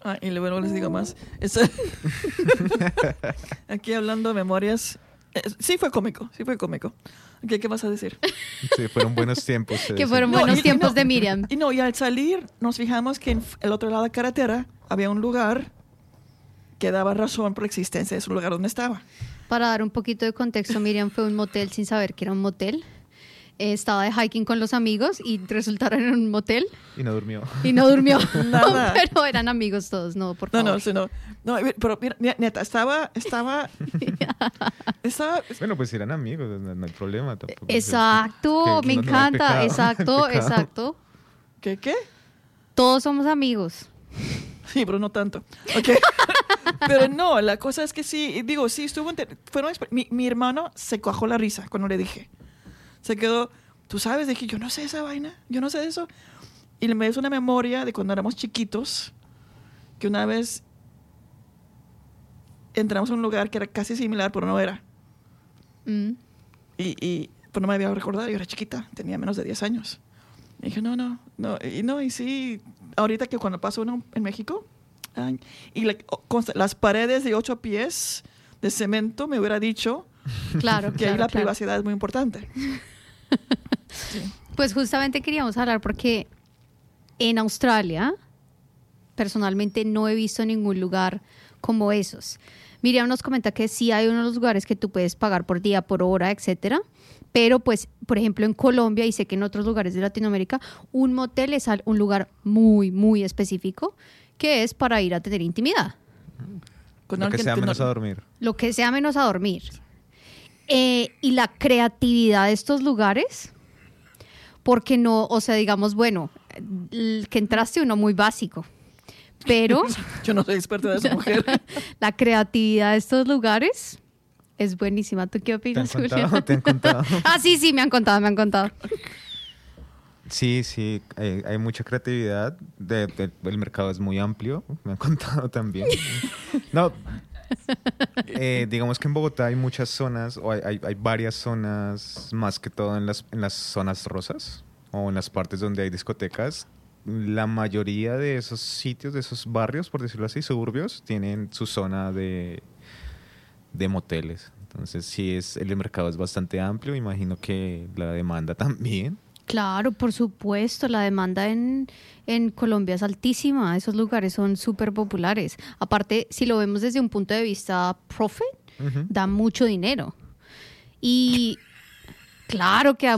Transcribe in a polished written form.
Y luego les digo más. Aquí hablando de memorias. Sí fue cómico. ¿Qué vas a decir? Sí, fueron buenos tiempos. Que fueron buenos tiempos de Miriam. Y al salir nos fijamos que en el otro lado de la carretera había un lugar que daba razón por la existencia de ese lugar donde estaba. Para dar un poquito de contexto, Miriam fue a un motel sin saber que era un motel. Estaba de hiking con los amigos y resultaron en un motel. Y no durmió. Nada. Pero eran amigos todos, no, por favor. No, pero mira, neta, estaba... Bueno, pues eran amigos, no hay problema tampoco. Exacto, me encanta. Exacto. ¿Qué? Todos somos amigos. Sí, pero no tanto. Okay. Pero no, la cosa es que sí estuvo... Mi hermano se cuajó la risa cuando le dije. Se quedó, tú sabes, dije, yo no sé esa vaina, yo no sé de eso. Y me hizo una memoria de cuando éramos chiquitos, que una vez entramos a un lugar que era casi similar, pero no era. Y pues no me había recordado, yo era chiquita, tenía menos de 10 años. Y dije, y sí, ahorita que cuando pasa uno en México, las paredes de 8 pies de cemento me hubiera dicho que ahí la privacidad es muy importante. Sí. Pues justamente queríamos hablar porque en Australia, personalmente no he visto ningún lugar como esos. Miriam nos comenta que sí hay unos lugares que tú puedes pagar por día, por hora, etcétera. Pero pues, por ejemplo, en Colombia y sé que en otros lugares de Latinoamérica, un motel es un lugar muy, muy específico que es para ir a tener intimidad. Lo que sea menos a dormir. Lo que sea menos a dormir. Y la creatividad de estos lugares, porque no, o sea, digamos, bueno, que entraste uno muy básico, pero... Yo no soy experta de esa mujer. La creatividad de estos lugares es buenísima. ¿Tú qué opinas, Julia? ¿Te han contado? Sí, me han contado. Sí, hay mucha creatividad. El mercado es muy amplio, me han contado también. No, digamos que en Bogotá hay muchas zonas, o hay varias zonas, más que todo en las zonas rosas, o en las partes donde hay discotecas. La mayoría de esos sitios, de esos barrios, por decirlo así, suburbios, tienen su zona de moteles. Entonces, sí, el mercado es bastante amplio. Imagino que la demanda también. Claro, por supuesto, la demanda en Colombia es altísima, esos lugares son súper populares. Aparte, si lo vemos desde un punto de vista profit, da mucho dinero. Y claro que